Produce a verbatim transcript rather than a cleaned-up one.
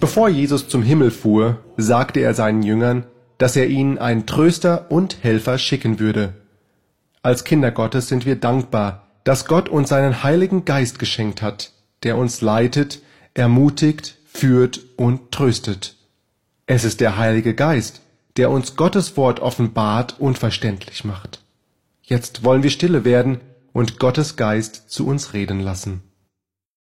Bevor Jesus zum Himmel fuhr, sagte er seinen Jüngern, dass er ihnen einen Tröster und Helfer schicken würde. Als Kinder Gottes sind wir dankbar, dass Gott uns seinen Heiligen Geist geschenkt hat, der uns leitet, ermutigt, führt und tröstet. Es ist der Heilige Geist, der uns Gottes Wort offenbart und verständlich macht. Jetzt wollen wir stille werden und Gottes Geist zu uns reden lassen.